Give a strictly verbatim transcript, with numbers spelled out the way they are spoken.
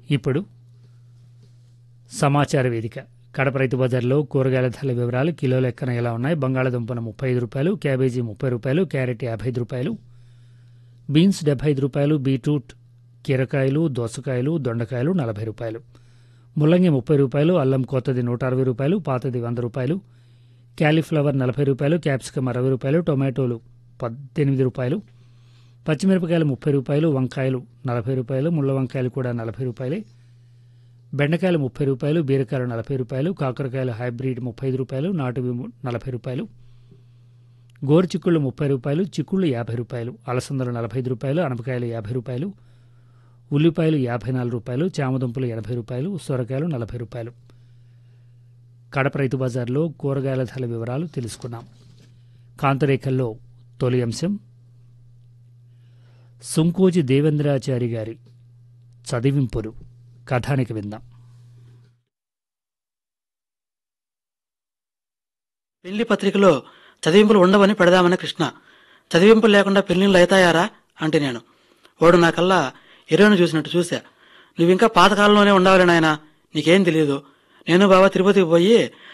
ఇప్పుడు సమాచార వేదిక. కడప రైతు బజార్లో కూరగాయల ధరల వివరాలు కిలో లెక్కన ఎలా ఉన్నాయి? బంగాళాదుంపన ముప్పై ఐదు రూపాయలు, క్యాబేజీ ముప్పై రూపాయలు, క్యారెట్ యాభై ఐదు రూపాయలు, బీన్స్ డెబ్బై ఐదు రూపాయలు, బీట్రూట్, కీరకాయలు, దోసకాయలు, దొండకాయలు నలభై రూపాయలు, ముల్లంగి ముప్పై రూపాయలు, అల్లం కొత్తది నూట అరవై రూపాయలు, పాతది వంద రూపాయలు, క్యాలీఫ్లవర్ నలభై రూపాయలు, క్యాప్సికమ్ అరవై రూపాయలు, టొమాటోలు పద్దెనిమిది రూపాయలు, పచ్చిమిరపకాయలు ముప్పై రూపాయలు, వంకాయలు నలభై రూపాయలు, ముళ్ళ వంకాయలు కూడా నలభై రూపాయలే, బెండకాయలు ముప్పై రూపాయలు, బీరకాయలు నలభై రూపాయలు, కాకరకాయలు హైబ్రిడ్ ముప్పై ఐదు రూపాయలు, నాటువి నలభై రూపాయలు, గోరు చిక్కుళ్ళు ముప్పై రూపాయలు, చిక్కుళ్ళు యాభై రూపాయలు, అలసందలు నలభై ఐదు రూపాయలు, అనపకాయలు యాభై రూపాయలు, ఉల్లిపాయలు యాభై నాలుగు రూపాయలు, చామదుంపలు ఎనభై రూపాయలు, సొరకాయలు నలభై రూపాయలు. కడప రైతు బజార్లో కూరగాయల ధరల వివరాలు తెలుసుకున్నాం. కాంతరేఖల్లో తొలి అంశం సుంకోజి దేవేంద్రాచారి గారి చదివింపులు కథానిక విందాం. పెళ్లి పత్రికలో చదివింపులు ఉండవని పెడదామని కృష్ణ. చదివింపులు లేకుండా పెళ్లిళ్ళు అవుతాయారా అంటే నేను వాడు నాకల్లా హీరోని చూసినట్టు చూసా. నువ్వింకా పాతకాలంలోనే ఉండవాలి నాయనా, నీకేం తెలియదు. నేను బాబా తిరుపతికి పోయి